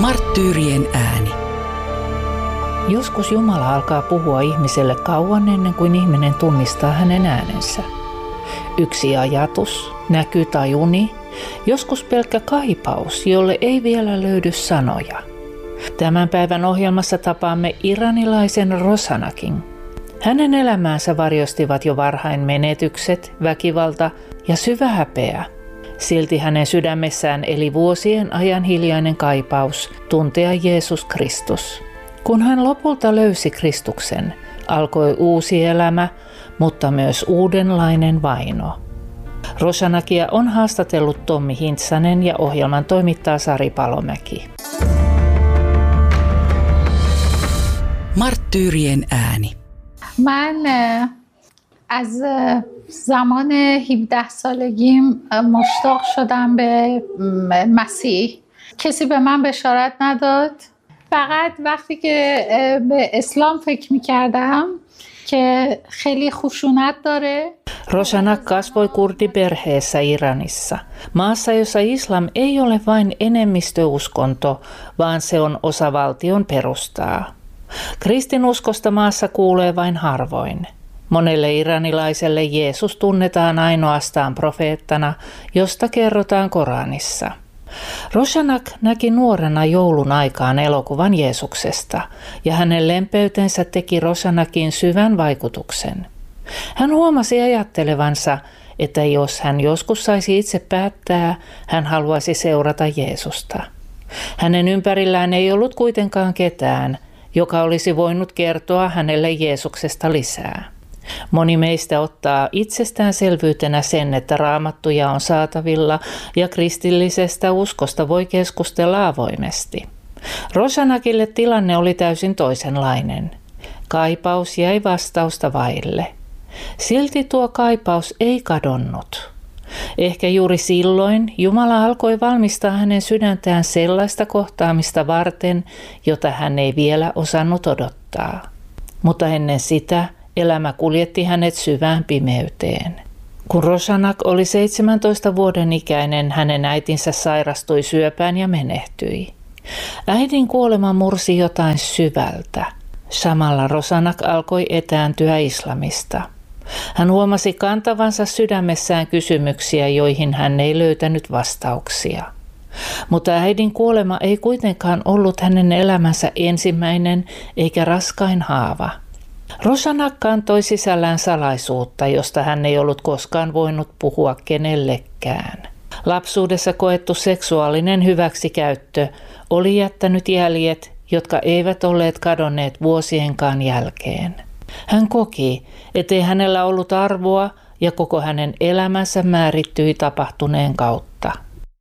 Marttyyrien ääni. Joskus Jumala alkaa puhua ihmiselle kauan ennen kuin ihminen tunnistaa hänen äänensä. Yksi ajatus, näky tai uni, joskus pelkkä kaipaus, jolle ei vielä löydy sanoja. Tämän päivän ohjelmassa tapaamme iranilaisen Rosanakin. Hänen elämäänsä varjostivat jo varhain menetykset, väkivalta ja syvä häpeä. Silti hänen sydämessään eli vuosien ajan hiljainen kaipaus tuntea Jeesus Kristus. Kun hän lopulta löysi Kristuksen, alkoi uusi elämä, mutta myös uudenlainen vaino. Rosanakia on haastatellut Tommi Hintsanen ja ohjelman toimittaa Sari Palomäki. Marttyyrien ääni. من از زمان 17 سالگیم مشتاق شدم به مسیح. کسی به من بشارت نداد. فقط وقتی که به اسلام فکر می‌کردم که خیلی خشونت داره. Rosanak kasvoi kurdiperheessä Iranissa, maassa jossa islam ei ole vain enemmistöuskonto, vaan se on osa valtion perustaa. Kristinuskosta maassa kuulee vain harvoin. Monelle iranilaiselle Jeesus tunnetaan ainoastaan profeettana, josta kerrotaan Koranissa. Rosanak näki nuorena joulun aikaan elokuvan Jeesuksesta, ja hänen lempeytensä teki Rosanakin syvän vaikutuksen. Hän huomasi ajattelevansa, että jos hän joskus saisi itse päättää, hän haluaisi seurata Jeesusta. Hänen ympärillään ei ollut kuitenkaan ketään, joka olisi voinut kertoa hänelle Jeesuksesta lisää. Moni meistä ottaa itsestäänselvyytenä sen, että raamattuja on saatavilla ja kristillisestä uskosta voi keskustella avoimesti. Rosanakille tilanne oli täysin toisenlainen. Kaipaus jäi vastausta vaille. Silti tuo kaipaus ei kadonnut. Ehkä juuri silloin Jumala alkoi valmistaa hänen sydäntään sellaista kohtaamista varten, jota hän ei vielä osannut odottaa. Mutta ennen sitä elämä kuljetti hänet syvään pimeyteen. Kun Rosanak oli 17 vuoden ikäinen, hänen äitinsä sairastui syöpään ja menehtyi. Äidin kuolema mursi jotain syvältä. Samalla Rosanak alkoi etääntyä islamista. Hän huomasi kantavansa sydämessään kysymyksiä, joihin hän ei löytänyt vastauksia. Mutta äidin kuolema ei kuitenkaan ollut hänen elämänsä ensimmäinen eikä raskain haava. Rosanak kantoi sisällään salaisuutta, josta hän ei ollut koskaan voinut puhua kenellekään. Lapsuudessa koettu seksuaalinen hyväksikäyttö oli jättänyt jäljet, jotka eivät olleet kadonneet vuosienkaan jälkeen. Hän koki, ettei hänellä ollut arvoa ja koko hänen elämänsä määrittyi tapahtuneen kautta.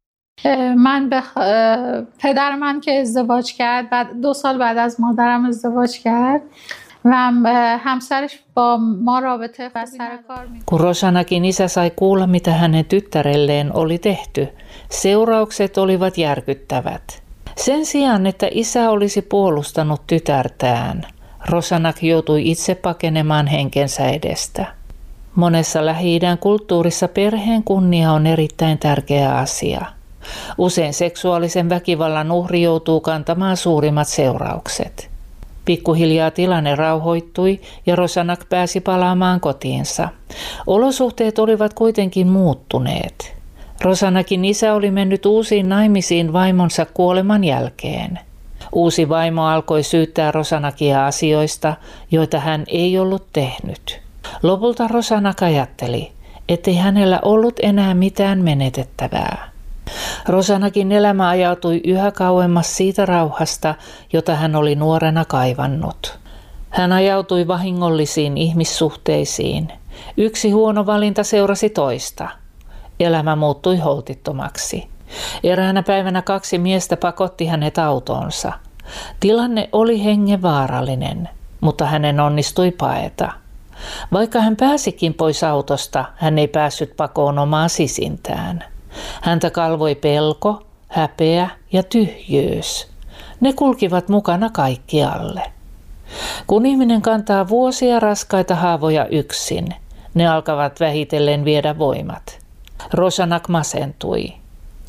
من به پدر من که ازدواج کرد بعد 2 سال بعد از مادرم ازدواج کرد و همسرش با ما رابطه و سر کار می‌کنه. Kun Rosanakin isä sai kuulla, mitä hänen tyttärelleen oli tehty, seuraukset olivat järkyttävät. Sen sijaan, että isä olisi puolustanut tytärtään, Rosanak joutui itse pakenemaan henkensä edestä. Monessa Lähi-idän kulttuurissa perheen kunnia on erittäin tärkeä asia. Usein seksuaalisen väkivallan uhri joutuu kantamaan suurimmat seuraukset. Pikkuhiljaa tilanne rauhoittui ja Rosanak pääsi palaamaan kotiinsa. Olosuhteet olivat kuitenkin muuttuneet. Rosanakin isä oli mennyt uusiin naimisiin vaimonsa kuoleman jälkeen. Uusi vaimo alkoi syyttää Rosanakia asioista, joita hän ei ollut tehnyt. Lopulta Rosanak ajatteli, ettei hänellä ollut enää mitään menetettävää. Rosanakin elämä ajautui yhä kauemmas siitä rauhasta, jota hän oli nuorena kaivannut. Hän ajautui vahingollisiin ihmissuhteisiin. Yksi huono valinta seurasi toista. Elämä muuttui holtittomaksi. Eräänä päivänä 2 miestä pakotti hänet autoonsa. Tilanne oli hengenvaarallinen, mutta hänen onnistui paeta. Vaikka hän pääsikin pois autosta, hän ei päässyt pakoon omaa sisintään. Häntä kalvoi pelko, häpeä ja tyhjyys. Ne kulkivat mukana kaikkialle. Kun ihminen kantaa vuosia raskaita haavoja yksin, ne alkavat vähitellen viedä voimat. Rosanak masentui.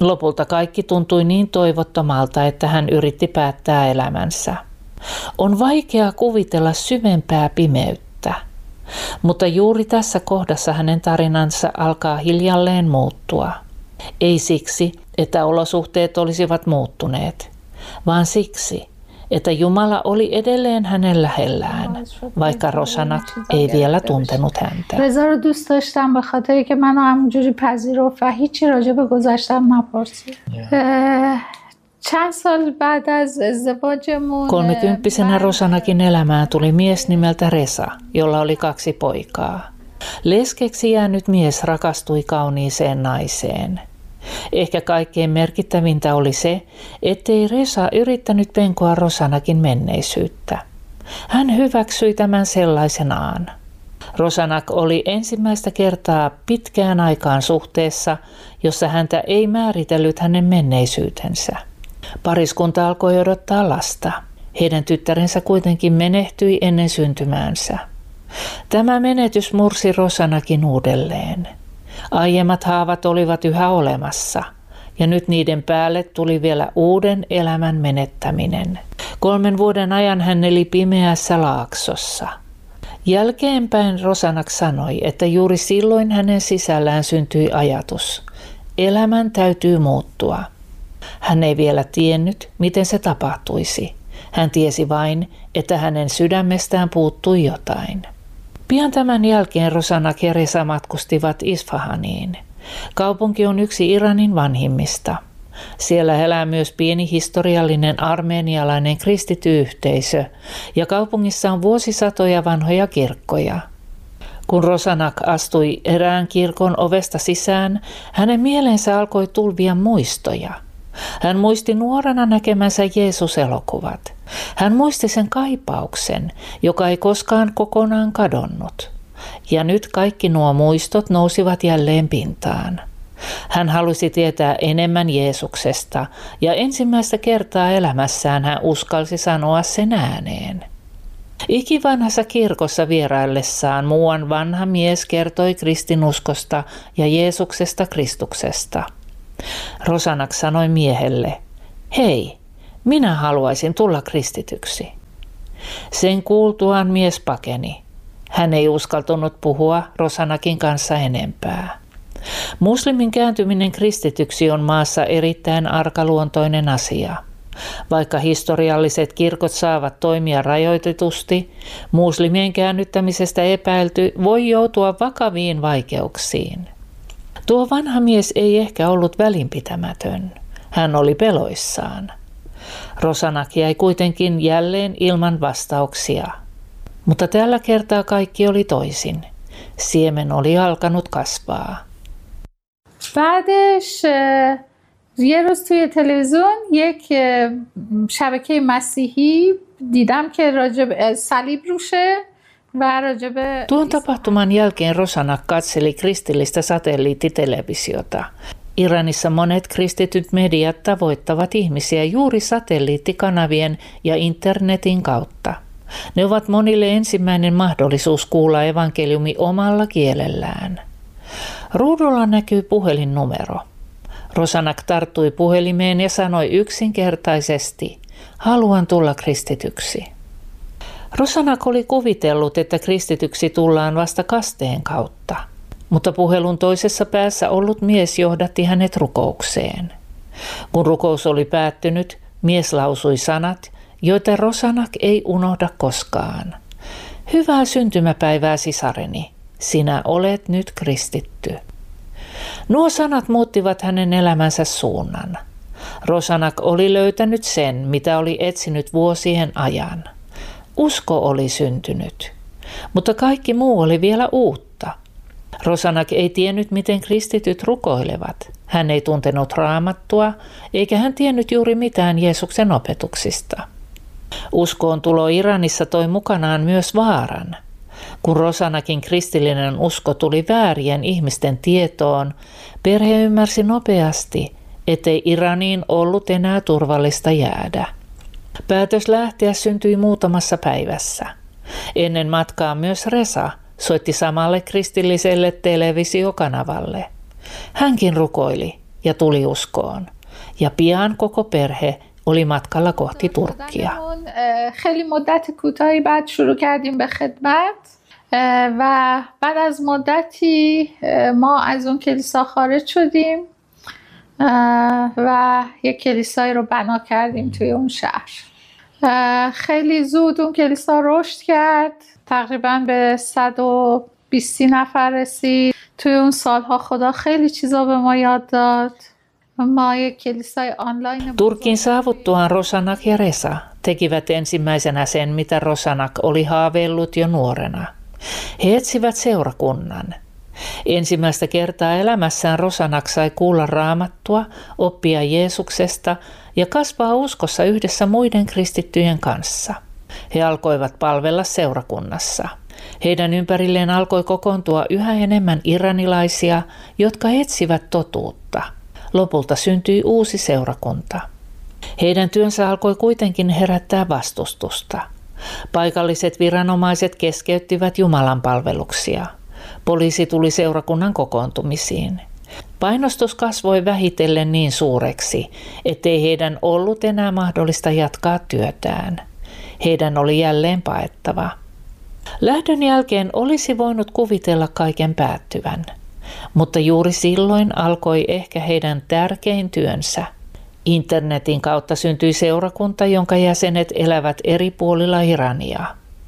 Lopulta kaikki tuntui niin toivottomalta, että hän yritti päättää elämänsä. On vaikea kuvitella syvempää pimeyttä, mutta juuri tässä kohdassa hänen tarinansa alkaa hiljalleen muuttua. Ei siksi, että olosuhteet olisivat muuttuneet, vaan siksi, että Jumala oli edelleen hänen lähellään, vaikka Rosanak ei vielä tuntenut häntä. رضا رو دوست داشتم به خاطری که منو همونجوری پذیرفت و هیچی راجع به گذشتم نپرسید. چند سال بعد از ازدواجمون 30-vuotiaana Rosanakin elämään tuli mies nimeltä Resa, jolla oli 2 poikaa. Leskeksi jäänyt mies rakastui kauniiseen naiseen. Ehkä kaikkein merkittävintä oli se, ettei Resa yrittänyt penkoa Rosanakin menneisyyttä. Hän hyväksyi tämän sellaisenaan. Rosanak oli ensimmäistä kertaa pitkään aikaan suhteessa, jossa häntä ei määritellyt hänen menneisyytensä. Pariskunta alkoi odottaa lasta. Heidän tyttärensä kuitenkin menehtyi ennen syntymäänsä. Tämä menetys mursi Rosanakin uudelleen. Aiemmat haavat olivat yhä olemassa, ja nyt niiden päälle tuli vielä uuden elämän menettäminen. 3 vuoden ajan hän eli pimeässä laaksossa. Jälkeenpäin Rosanak sanoi, että juuri silloin hänen sisällään syntyi ajatus. Elämän täytyy muuttua. Hän ei vielä tiennyt, miten se tapahtuisi. Hän tiesi vain, että hänen sydämestään puuttui jotain. Pian tämän jälkeen Rosanak ja Resa matkustivat Isfahaniin. Kaupunki on yksi Iranin vanhimmista. Siellä elää myös pieni historiallinen armeenialainen kristitty yhteisö ja kaupungissa on vuosisatoja vanhoja kirkkoja. Kun Rosanak astui erään kirkon ovesta sisään, hänen mieleensä alkoi tulvia muistoja. Hän muisti nuorena näkemänsä Jeesus-elokuvat. Hän muisti sen kaipauksen, joka ei koskaan kokonaan kadonnut. Ja nyt kaikki nuo muistot nousivat jälleen pintaan. Hän halusi tietää enemmän Jeesuksesta ja ensimmäistä kertaa elämässään hän uskalsi sanoa sen ääneen. Ikivanhassa kirkossa vieraillessaan muuan vanha mies kertoi kristinuskosta ja Jeesuksesta Kristuksesta. Rosanak sanoi miehelle, hei, minä haluaisin tulla kristityksi. Sen kuultuaan mies pakeni. Hän ei uskaltunut puhua Rosanakin kanssa enempää. Muslimin kääntyminen kristityksi on maassa erittäin arkaluontoinen asia. Vaikka historialliset kirkot saavat toimia rajoitetusti, muslimien käännyttämisestä epäilty voi joutua vakaviin vaikeuksiin. Tuo vanha mies ei ehkä ollut välinpitämätön. Hän oli peloissaan. Rosanak jäi kuitenkin jälleen ilman vastauksia. Mutta tällä kertaa kaikki oli toisin. Siemen oli alkanut kasvaa. بعدش یه روز توی تلویزیون یک شبکه مسیحی دیدم که راجب صلیب روشه و راجب Tuon tapahtuman jälkeen Rosanak katseli kristillistä satelliittitelevisiota. Iranissa monet kristityt mediat tavoittavat ihmisiä juuri satelliittikanavien ja internetin kautta. Ne ovat monille ensimmäinen mahdollisuus kuulla evankeliumi omalla kielellään. Ruudulla näkyy puhelinnumero. Rosanak tarttui puhelimeen ja sanoi yksinkertaisesti, haluan tulla kristityksi. Rosanak oli kuvitellut, että kristityksi tullaan vasta kasteen kautta, mutta puhelun toisessa päässä ollut mies johdatti hänet rukoukseen. Kun rukous oli päättynyt, mies lausui sanat, joita Rosanak ei unohda koskaan. Hyvää syntymäpäivää, sisareni. Sinä olet nyt kristitty. Nuo sanat muuttivat hänen elämänsä suunnan. Rosanak oli löytänyt sen, mitä oli etsinyt vuosien ajan. Usko oli syntynyt, mutta kaikki muu oli vielä uutta. Rosanak ei tiennyt, miten kristityt rukoilevat. Hän ei tuntenut raamattua, eikä hän tiennyt juuri mitään Jeesuksen opetuksista. Uskoon tulo Iranissa toi mukanaan myös vaaran. Kun Rosanakin kristillinen usko tuli väärien ihmisten tietoon, perhe ymmärsi nopeasti, ettei Iraniin ollut enää turvallista jäädä. Päätös lähteä syntyi muutamassa päivässä. Ennen matkaa myös Resa soitti samalle kristilliselle televisiokanavalle. Hänkin rukoili, ja tuli uskoon. Ja pian koko perhe oli matkalla kohti Turkkia. خیلی مدت کوتاهی بعد شروع کردیم به خدمت و بعد از مدتی ما از اون کلیسا خارج شدیم و یک کلیسایی رو بنا کردیم توی اون شهر. خیلی زود اون کلیسا رشد کرد، تقریبا به 120 نفر رسید. توی اون سالها خدا خیلی چیزا به ما یاد داد. ما یک کلیسای online. Turkin saavuttuaan Rosanak ja Resa tekivät ensimmäisenä sen, mitä Rosanak oli haaveillut jo nuorena. He etsivät seurakunnan. Ensimmäistä kertaa elämässään Rosanak sai kuulla Raamattua, oppia Jeesuksesta ja kasvaa uskossa yhdessä muiden kristittyjen kanssa. He alkoivat palvella seurakunnassa. Heidän ympärilleen alkoi kokoontua yhä enemmän iranilaisia, jotka etsivät totuutta. Lopulta syntyi uusi seurakunta. Heidän työnsä alkoi kuitenkin herättää vastustusta. Paikalliset viranomaiset keskeyttivät Jumalan palveluksia. Poliisi tuli seurakunnan kokoontumisiin. Painostus kasvoi vähitellen niin suureksi, ettei heidän ollut enää mahdollista jatkaa työtään. Heidän oli jälleen paettava. Lähdön jälkeen olisi voinut kuvitella kaiken päättyvän, mutta juuri silloin alkoi ehkä heidän tärkein työnsä. Internetin kautta syntyi seurakunta, jonka jäsenet elävät eri puolilla Irania.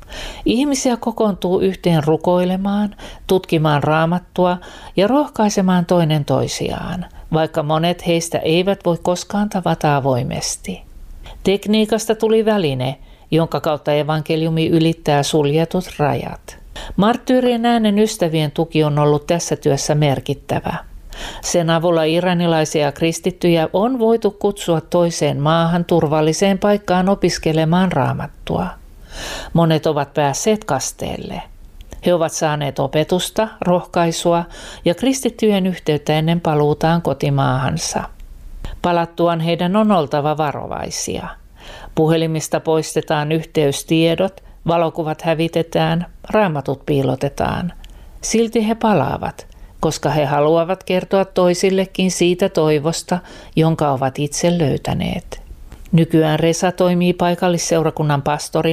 Ihmisiä kokoontuu yhteen rukoilemaan, tutkimaan Raamattua ja rohkaisemaan toinen toisiaan, vaikka monet heistä eivät voi koskaan tavata avoimesti. Tekniikasta tuli väline, jonka kautta evankeliumi ylittää suljetut rajat. Marttyyrien äänen ystävien tuki on ollut tässä työssä merkittävä. Sen avulla iranilaisia kristittyjä on voitu kutsua toiseen maahan turvalliseen paikkaan opiskelemaan Raamattua. Monet ovat päässeet kasteelle. He ovat saaneet opetusta, rohkaisua ja kristittyjen yhteyttä ennen paluutaan kotimaahansa. Palattuaan heidän on oltava varovaisia. Puhelimista poistetaan yhteystiedot, valokuvat hävitetään, raamatut piilotetaan. Silti he palaavat, koska he haluavat kertoa toisillekin siitä toivosta, jonka ovat itse löytäneet. Nykyään Resa toimii paikallisseurakunnan pastorina